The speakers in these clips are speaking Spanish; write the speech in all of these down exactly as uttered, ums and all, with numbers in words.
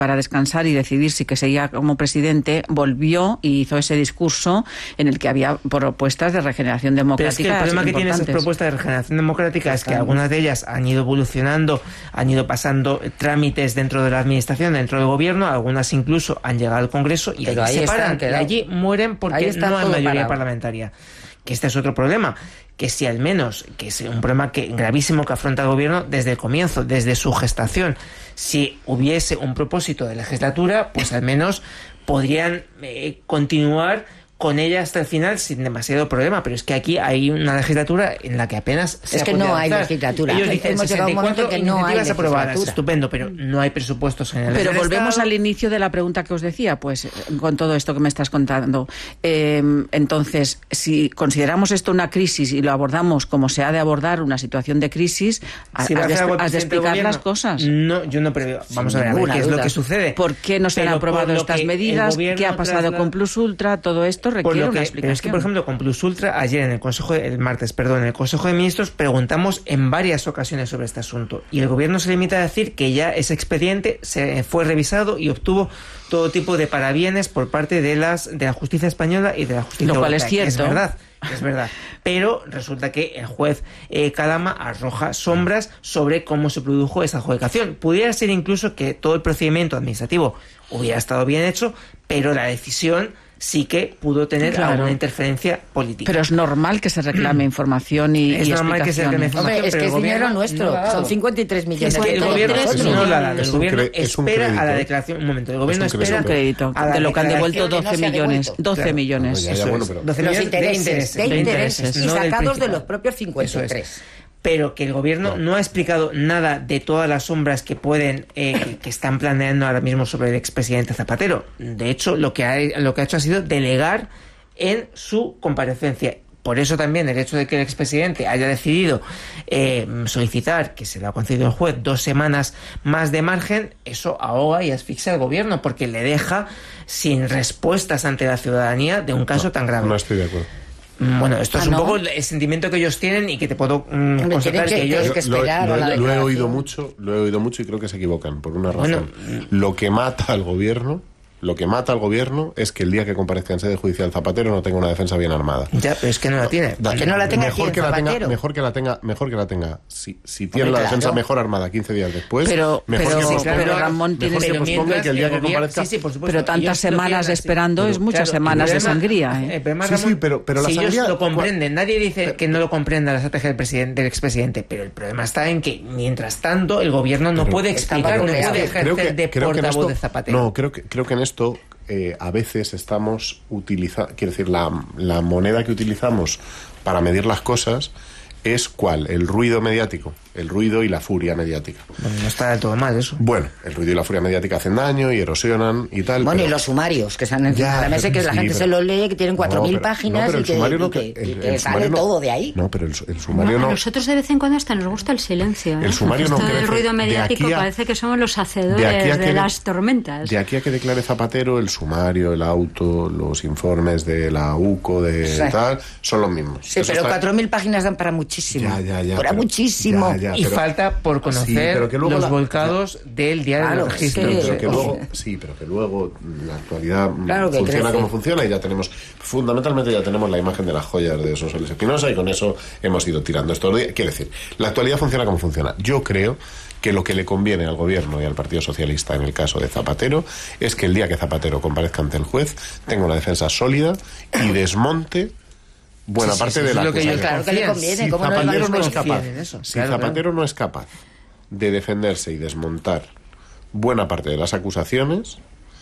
para descansar y decidir si que seguía como presidente, volvió y hizo ese discurso en el que había propuestas de regeneración democrática. Pero es que el problema que tiene esas propuestas de regeneración democrática es que algunas de ellas han ido evolucionando, han ido pasando trámites dentro de la administración, dentro del gobierno, algunas incluso han llegado al Congreso y Pero allí ahí se paran, están, y allí mueren porque no hay mayoría parado. parlamentaria. Que este es otro problema, que si al menos, que es un problema que gravísimo que afronta el gobierno desde el comienzo, desde su gestación, si hubiese un propósito de legislatura, pues al menos podrían eh, continuar con ella hasta el final sin demasiado problema, pero es que aquí hay una legislatura en la que apenas se es ha que no hay legislatura. Ellos dicen hemos llegado a un momento que no hay legislatura. Aprobadas, estupendo, pero no hay presupuestos generales. Pero volvemos Estado. al inicio de la pregunta que os decía, pues con todo esto que me estás contando. Eh, entonces, si consideramos esto una crisis y lo abordamos como se ha de abordar una situación de crisis, si has, de, has de explicar gobierno, las cosas. No, yo no preveo. Vamos Sin a ver, a ver qué duda. es lo que sucede. ¿Por qué no se han aprobado estas medidas? ¿Qué ha pasado trasla... con Plus Ultra? Todo esto requiere que, una explicación. Pero es que, por ejemplo, con Plus Ultra, ayer en el Consejo, el martes, perdón, en el Consejo de Ministros preguntamos en varias ocasiones sobre este asunto y el gobierno se limita a decir que ya ese expediente se fue revisado y obtuvo todo tipo de parabienes por parte de las de la justicia española y de la justicia Lo cual europea, es cierto. Es verdad. Es verdad, pero resulta que el juez eh, Calama arroja sombras sobre cómo se produjo esa adjudicación. Pudiera ser incluso que todo el procedimiento administrativo hubiera estado bien hecho, pero la decisión sí que pudo tener claro. alguna interferencia política. Pero es normal que se reclame información y Es y normal que se reclame información, Hombre, es pero que el es dinero gobierno nuestro, no son cincuenta y tres millones. Es que el gobierno no lo ha dado, el gobierno cre- espera a la declaración, un momento, el gobierno es un espera un crédito a la de lo que han devuelto declaración doce que no se ha millones, devuelto. doce Claro. millones. No, ya, ya, bueno, pero- doce Los millones intereses, de intereses, de de intereses, intereses, y no del sacados de principal. los propios cincuenta y tres. Eso es. Pero que el gobierno no. no ha explicado nada de todas las sombras que pueden eh, que están planeando ahora mismo sobre el expresidente Zapatero. De hecho, lo que ha, lo que ha hecho ha sido delegar en su comparecencia. Por eso también el hecho de que el expresidente haya decidido eh, solicitar, que se le ha concedido el juez, dos semanas más de margen, eso ahoga y asfixia al gobierno, porque le deja sin respuestas ante la ciudadanía de un caso no, tan grave. No estoy de acuerdo. Bueno, esto ah, es un ¿no? poco el sentimiento que ellos tienen y que te puedo mm, constatar que, que ellos... que esperar lo, a la lo, lo he oído declaración. mucho, lo he oído mucho y creo que se equivocan por una razón. Bueno, lo que mata al gobierno, lo que mata al gobierno es que el día que comparezca en sede judicial Zapatero no tenga una defensa bien armada. Ya, pero es que no la tiene. Da, que no la tenga mejor aquí que en la tenga, Zapatero. mejor que la tenga, mejor que la tenga. Si, si tiene Hombre, la claro. defensa mejor armada quince días después, Pero, mejor pero, que sí, posponga, pero Ramón tiene mejor que posponga y que el día que comparezca. Sí, sí, por supuesto. Pero tantas Ellos lo semanas quieren así. esperando Pero, es muchas Claro, semanas el de problema- sangría. ¿eh? el problema, Sí, Ramón, sí, pero- pero la si sangría- ellos lo comprenden, nadie dice que no lo comprenda la estrategia del presidente, del expresidente, pero el problema está en que mientras tanto el gobierno no Pero- puede explicar, no vapuleado. puede creo ejercer que, de creo que en portavoz esto, de Zapatero. no, creo que creo que en esto eh, a veces estamos utilizando, quiero decir, la, la moneda que utilizamos para medir las cosas es ¿cuál? El ruido mediático, el ruido y la furia mediática. Bueno, no está del todo mal eso. Bueno, el ruido y la furia mediática hacen daño y erosionan y tal. Bueno, pero... y los sumarios, que están encima Ya, de la mesa, que la sí, gente pero- se los lee, que tienen cuatro mil No, pero- páginas no, pero y el que, sumario y no- que, el- y el que sumario sale no- todo de ahí. No, pero el, el sumario No, no... a nosotros de vez en cuando hasta nos gusta el silencio, ¿eh? El sumario no Esto del crece. ruido De mediático aquí a- parece que somos los de hacedores aquí de, a que de- las tormentas. De aquí a que declare Zapatero, el sumario, el auto, los informes de la UCO, de Sí. tal, son los mismos. Sí, Eso pero está- cuatro mil páginas dan para muchísimo. Ya, ya, ya, para pero- muchísimo. ya, ya. Y pero- falta por Sí, conocer pero que luego los la- volcados del diario Claro, de es registro. que- pero que o luego, sea- sí, pero que luego la actualidad Claro que funciona crece. como funciona y ya tenemos, fundamentalmente ya tenemos la imagen de las joyas de Sonsoles Espinosa y con eso hemos ido tirando estos días. Quiero decir, la actualidad funciona como funciona. Yo creo que lo que le conviene al gobierno y al Partido Socialista en el caso de Zapatero es que el día que Zapatero comparezca ante el juez tenga una defensa sólida y desmonte buena Sí, sí, parte sí, de es la lo que ellos acusación. Claro que le confían. conviene, Si ¿cómo no Zapatero les no es confían capaz, en eso? si Claro, Zapatero claro. no es capaz de defenderse y desmontar buena parte de las acusaciones,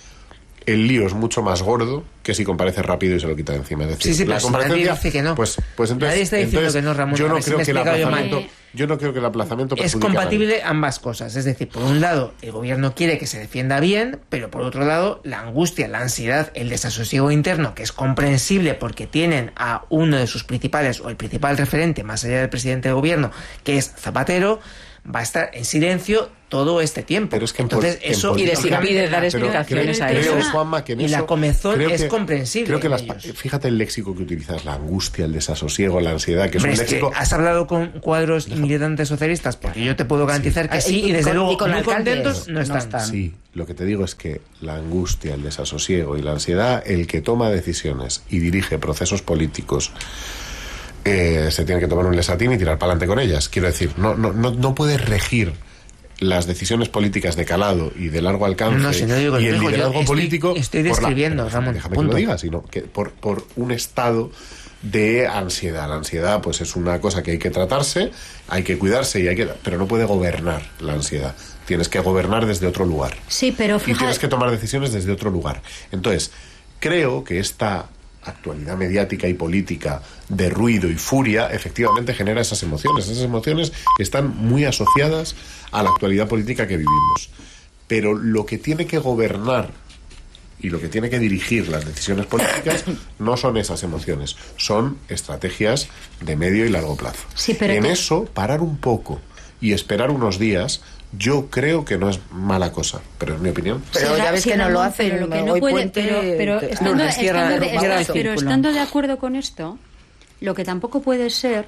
el lío es mucho más gordo que si comparece rápido y se lo quita de encima. Es decir, Sí, sí, la pero si nadie comparecencia, dice que no. pues, pues entonces, Nadie está diciendo entonces, que no, Ramón, yo a no ver si creo me he que el explicado yo mal. aplazamiento, yo no creo que el aplazamiento Es perjudique a nadie. compatible ambas cosas. Es decir, por un lado, el gobierno quiere que se defienda bien, pero por otro lado, la angustia, la ansiedad, el desasosiego interno, que es comprensible porque tienen a uno de sus principales, o el principal referente, más allá del presidente del gobierno, que es Zapatero, va a estar en silencio todo este tiempo. Pero es que en entonces pol- en eso Y les impide dar Pero explicaciones creo, a creo, ellos. Juanma, que en Y la eso- comezón creo es que- comprensible Creo que en las, ellos. fíjate el léxico que utilizas, la angustia, el desasosiego, la ansiedad, que es Hombre, un es que léxico... has hablado con cuadros y militantes socialistas, porque yo te puedo garantizar que Sí. sí, y desde con- luego y con muy alcaldes contentos no no están. están. Sí, lo que te digo es que la angustia, el desasosiego y la ansiedad, el que toma decisiones y dirige procesos políticos, eh, se tiene que tomar un lesatín y tirar para adelante con ellas. Quiero decir, no, no, no, no puedes regir las decisiones políticas de calado y de largo alcance No, si no digo y el el viejo, yo liderazgo estoy- político estoy por la- describiendo, pero Ramón, déjame punto. que lo diga, sino que por, por un estado de ansiedad. La ansiedad pues es una cosa que hay que tratarse, hay que cuidarse y hay que, pero no puede gobernar la ansiedad. Tienes que gobernar desde otro lugar. Sí, pero Y tienes fíjate. que tomar decisiones desde otro lugar. Entonces, creo que esta actualidad mediática y política de ruido y furia efectivamente genera esas emociones. Esas emociones están muy asociadas a la actualidad política que vivimos. Pero lo que tiene que gobernar y lo que tiene que dirigir las decisiones políticas no son esas emociones, son estrategias de medio y largo plazo. Sí, pero en te- eso, parar un poco y esperar unos días, yo creo que no es mala cosa, pero es mi opinión. Pero Sí, ya ves sí, que no lo Ramón, hacen. pero lo que no Hoy puede- Puente, pero, pero te- estando, Lourdes, cierra- estando de, cierra el está- pero círculo. estando de acuerdo con esto, lo que tampoco puede ser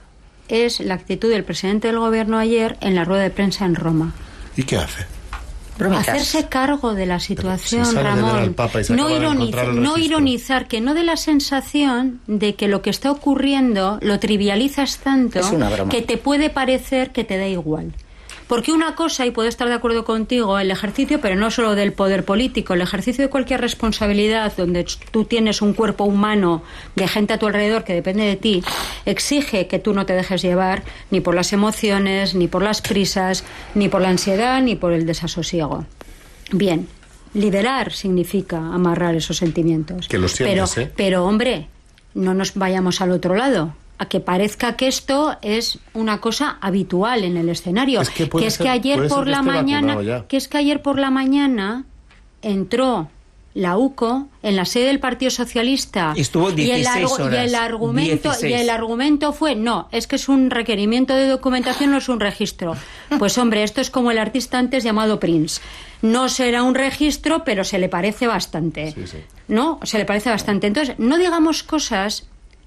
es la actitud del presidente del gobierno ayer en la rueda de prensa en Roma. ¿Y qué hace? Bromitas. Hacerse cargo de la situación, si sale de ver Ramón. al Papa y se No, acaba de ironiz- encontrar el no registro. ironizar, que no dé la sensación de que lo que está ocurriendo lo trivializas tanto Es una broma. que te puede parecer que te da igual. Porque una cosa, y puedo estar de acuerdo contigo, el ejercicio, pero no solo del poder político, el ejercicio de cualquier responsabilidad donde tú tienes un cuerpo humano de gente a tu alrededor que depende de ti, exige que tú no te dejes llevar ni por las emociones, ni por las prisas, ni por la ansiedad, ni por el desasosiego. Bien, liderar significa amarrar esos sentimientos. Que los sientes, pero, ¿eh? pero, hombre, no nos vayamos al otro lado. A que parezca que esto es una cosa habitual en el escenario. Es que puede es ser- que ayer puede ser por que la esté mañana, vacunado ya. que es que ayer por la mañana entró la U C O en la sede del Partido Socialista Y estuvo y el, dieciséis argu- y horas. el argumento y dieciséis. el argumento fue no, es que es un requerimiento de documentación, no es un registro. Pues hombre, esto es como el artista antes llamado Prince. No será un registro, pero se le parece bastante. Sí, sí. ¿No? Se le parece bastante. Entonces, no digamos cosas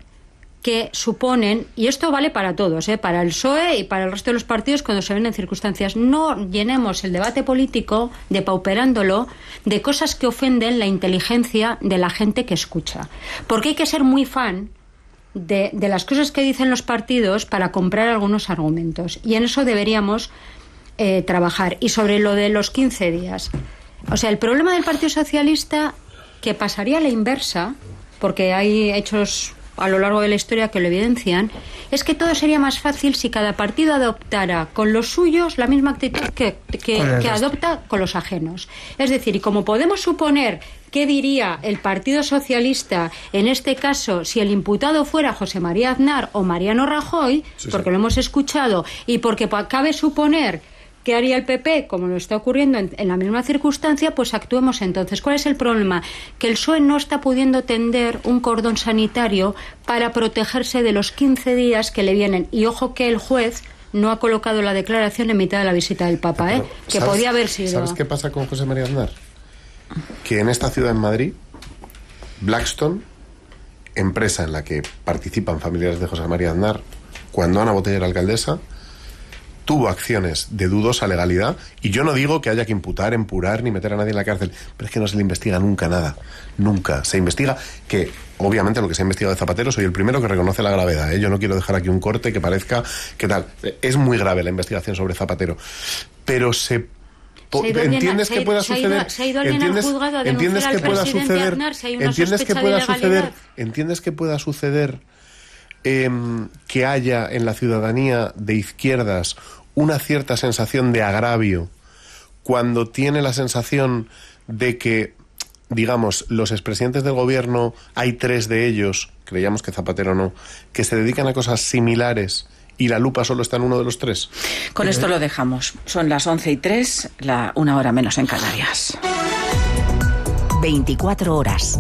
que suponen, y esto vale para todos, ¿eh? Para el P S O E y para el resto de los partidos cuando se ven en circunstancias, no llenemos el debate político depauperándolo de cosas que ofenden la inteligencia de la gente que escucha. Porque hay que ser muy fan de, de las cosas que dicen los partidos para comprar algunos argumentos. Y en eso deberíamos eh, trabajar. Y sobre lo de los quince días. O sea, el problema del Partido Socialista, que pasaría a la inversa, porque hay hechos a lo largo de la historia que lo evidencian, es que todo sería más fácil si cada partido adoptara con los suyos la misma actitud que, que, Con el que resto. adopta con los ajenos. Es decir, y como podemos suponer qué diría el Partido Socialista en este caso si el imputado fuera José María Aznar o Mariano Rajoy, Sí, porque sí. lo hemos escuchado, y porque pa- cabe suponer ¿qué haría el P P? Como lo está ocurriendo en, en la misma circunstancia, pues actuemos entonces. ¿Cuál es el problema? Que el P S O E no está pudiendo tender un cordón sanitario para protegerse de los quince días que le vienen. Y ojo que el juez no ha colocado la declaración en mitad de la visita del Papa, ¿eh? Pero, Que ¿sabes- podía haber sido. ¿Sabes qué pasa con José María Aznar? Que en esta ciudad, en Madrid, Blackstone, empresa en la que participan familiares de José María Aznar, cuando Ana Botella era alcaldesa, tuvo acciones de dudosa legalidad, y yo no digo que haya que imputar, empurar ni meter a nadie en la cárcel, pero es que no se le investiga nunca nada, nunca. Se investiga que, obviamente, lo que se ha investigado de Zapatero, soy el primero que reconoce la gravedad, ¿eh? Yo no quiero dejar aquí un corte que parezca que tal. Es muy grave la investigación sobre Zapatero, pero se... po- Se ha ido alguien a- ¿Entiendes se ha que ido- pueda se ha ido- suceder? se ha ido alguien al ¿Entiendes, juzgado a denunciar entiendes al que pueda presidente suceder? Aznar si hay una ¿Entiendes que sospecha de pueda ilegalidad? suceder? ¿Entiendes que pueda suceder em, que haya en la ciudadanía de izquierdas una cierta sensación de agravio cuando tiene la sensación de que, digamos, los expresidentes del gobierno, hay tres de ellos, creíamos que Zapatero no, que se dedican a cosas similares y la lupa solo está en uno de los tres? Con esto lo dejamos. Son las once y tres, la, una hora menos en Canarias. veinticuatro horas.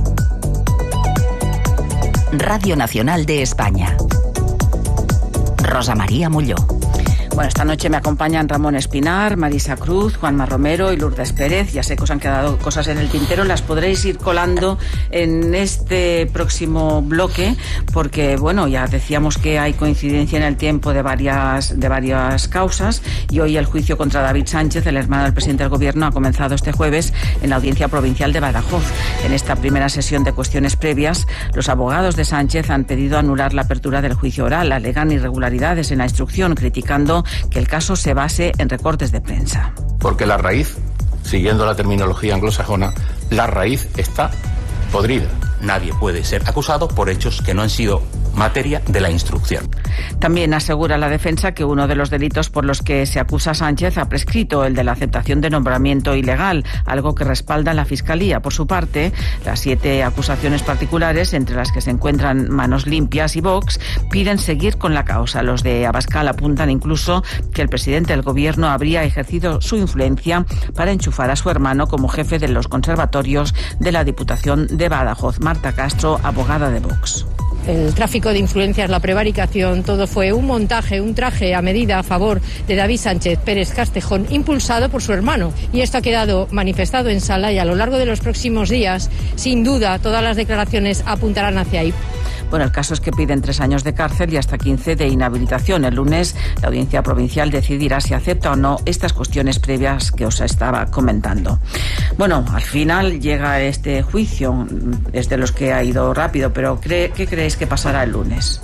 Radio Nacional de España. Rosa María Molló. Bueno, esta noche me acompañan Ramón Espinar, Marisa Cruz, Juanma Romero y Lourdes Pérez. Ya sé que os han quedado cosas en el tintero, las podréis ir colando en este próximo bloque, porque, bueno, ya decíamos que hay coincidencia en el tiempo de varias, de varias causas, y hoy el juicio contra David Sánchez, el hermano del presidente del Gobierno, ha comenzado este jueves en la Audiencia Provincial de Badajoz. En esta primera sesión de cuestiones previas, los abogados de Sánchez han pedido anular la apertura del juicio oral. Alegan irregularidades en la instrucción, criticando que el caso se base en recortes de prensa. Porque la raíz, siguiendo la terminología anglosajona, la raíz está podrida. Nadie puede ser acusado por hechos que no han sido materia de la instrucción. También asegura la defensa que uno de los delitos por los que se acusa a Sánchez ha prescrito, el de la aceptación de nombramiento ilegal, algo que respalda la Fiscalía. Por su parte, las siete acusaciones particulares, entre las que se encuentran Manos Limpias y Vox, piden seguir con la causa. Los de Abascal apuntan incluso que el presidente del Gobierno habría ejercido su influencia para enchufar a su hermano como jefe de los conservatorios de la Diputación de Badajoz. Marta Castro, abogada de Vox. El tráfico de influencias, la prevaricación, todo fue un montaje, un traje a medida a favor de David Sánchez Pérez Castejón, impulsado por su hermano. Y esto ha quedado manifestado en sala, y a lo largo de los próximos días, sin duda, todas las declaraciones apuntarán hacia ahí. Bueno, el caso es que piden tres años de cárcel y hasta quince de inhabilitación. El lunes la Audiencia Provincial decidirá si acepta o no estas cuestiones previas que os estaba comentando. Bueno, al final llega este juicio, es de los que ha ido rápido, pero ¿qué creéis que pasará el lunes?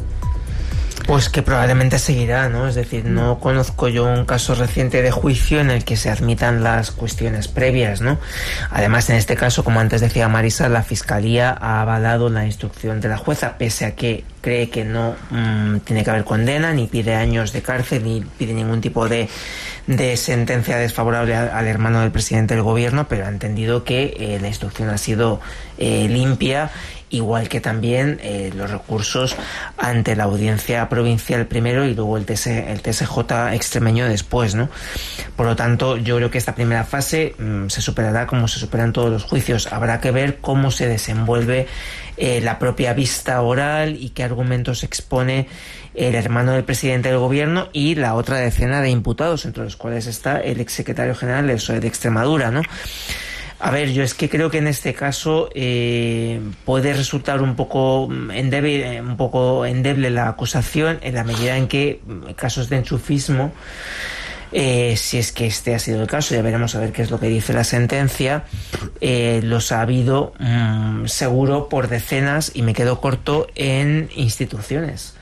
Pues que probablemente seguirá, ¿no? Es decir, no conozco yo un caso reciente de juicio en el que se admitan las cuestiones previas, ¿no? Además, en este caso, como antes decía Marisa, la Fiscalía ha avalado la instrucción de la jueza, pese a que cree que no mmm, tiene que haber condena, ni pide años de cárcel, ni pide ningún tipo de, de sentencia desfavorable al, al hermano del presidente del Gobierno, pero ha entendido que eh, la instrucción ha sido eh, limpia, igual que también eh, los recursos ante la Audiencia Provincial primero y luego el, T S, el T S J extremeño después, ¿no? Por lo tanto, yo creo que esta primera fase mmm, se superará como se superan todos los juicios. Habrá que ver cómo se desenvuelve eh, la propia vista oral y qué argumentos expone el hermano del presidente del Gobierno y la otra decena de imputados, entre los cuales está el exsecretario general del P S O E de Extremadura, ¿no? A ver, yo es que creo que en este caso eh, puede resultar un poco endeble, un poco endeble la acusación, en la medida en que casos de enchufismo, eh, si es que este ha sido el caso, ya veremos a ver qué es lo que dice la sentencia, eh, los ha habido mmm, seguro por decenas, y me quedo corto en instituciones.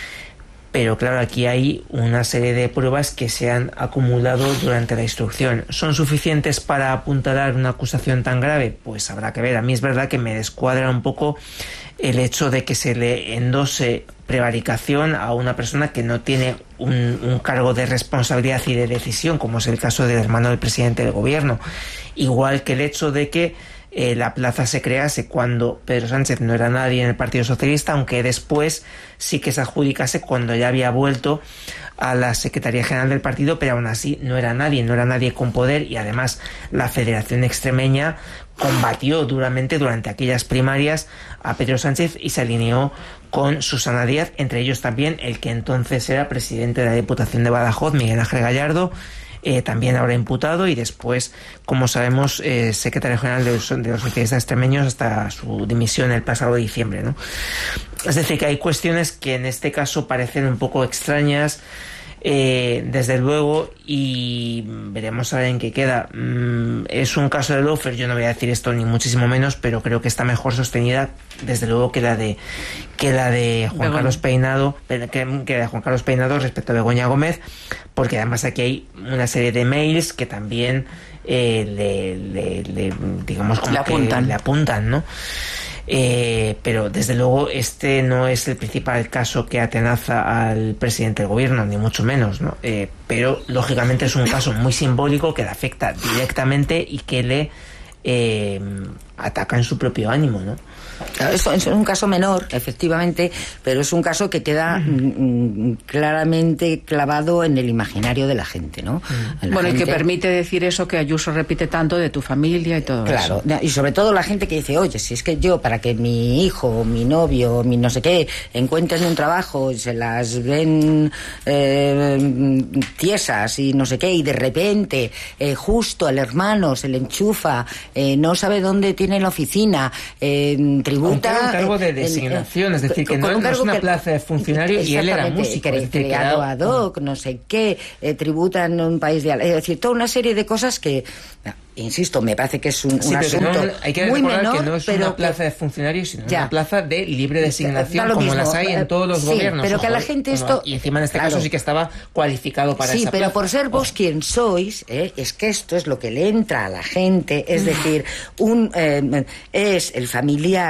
Pero claro, aquí hay una serie de pruebas que se han acumulado durante la instrucción. ¿Son suficientes para apuntalar una acusación tan grave? Pues habrá que ver. A mí es verdad que me descuadra un poco el hecho de que se le endose prevaricación a una persona que no tiene un, un cargo de responsabilidad y de decisión, como es el caso del hermano del presidente del Gobierno. Igual que el hecho de que Eh, la plaza se crease cuando Pedro Sánchez no era nadie en el Partido Socialista, aunque después sí que se adjudicase cuando ya había vuelto a la Secretaría General del partido, pero aún así no era nadie, no era nadie con poder, y además la Federación Extremeña combatió duramente durante aquellas primarias a Pedro Sánchez y se alineó con Susana Díaz, entre ellos también el que entonces era presidente de la Diputación de Badajoz, Miguel Ángel Gallardo, Eh, también ahora imputado, y después, como sabemos, eh, secretario general de los, de los socialistas extremeños hasta su dimisión el pasado diciembre, ¿no? Es decir, que hay cuestiones que en este caso parecen un poco extrañas, eh, desde luego, y veremos a ver en qué queda. Mm, es un caso de lawfare, yo no voy a decir esto ni muchísimo menos, pero creo que está mejor sostenida, desde luego, que la de que la de Juan Begoña. Carlos Peinado, que, que la de Juan Carlos Peinado respecto a Begoña Gómez, porque además aquí hay una serie de mails que también eh, le, le, le digamos como le apuntan, que le apuntan, ¿no? Eh, pero desde luego este no es el principal caso que atenaza al presidente del Gobierno, ni mucho menos, ¿no? Eh, pero lógicamente es un caso muy simbólico que le afecta directamente y que le eh, atacan su propio ánimo, ¿no? Eso es un caso menor, efectivamente, pero es un caso que queda mm, claramente clavado en el imaginario de la gente, ¿no? La bueno, gente... y que permite decir eso que Ayuso repite tanto de tu familia y todo claro, eso. Claro, y sobre todo la gente que dice, oye, si es que yo, para que mi hijo, mi novio, mi no sé qué, encuentren un trabajo, se las ven eh, tiesas y no sé qué, y de repente, eh, justo el hermano se le enchufa, eh, no sabe dónde tiene la oficina, eh, tributa... Con un cargo de eh, designación, eh, es decir, que no, no es una que, plaza de funcionario y él era músico. Cre, es decir, creado que ad hoc, no sé qué, eh, tributa en un país de... Es decir, toda una serie de cosas que... Insisto, me parece que es un, sí, un asunto no, hay que muy menor, que no es una plaza que, de funcionarios, sino ya, una plaza de libre designación, como mismo, las hay en todos los sí, gobiernos. Pero ojo, que a la gente esto... Y encima en este claro, caso sí que estaba cualificado para sí, esa pero plaza. por ser vos quien sois, eh, es que esto es lo que le entra a la gente, es decir, un eh, es el familiar